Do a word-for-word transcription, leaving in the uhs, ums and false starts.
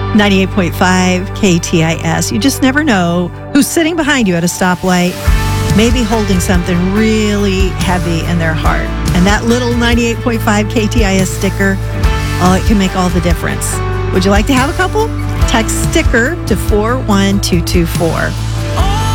ninety-eight point five K T I S. You just never know who's sitting behind you at a stoplight, maybe holding something really heavy in their heart. And that little ninety-eight point five K T I S sticker, oh, it can make all the difference. Would you like to have a couple? Text sticker to four one two two four.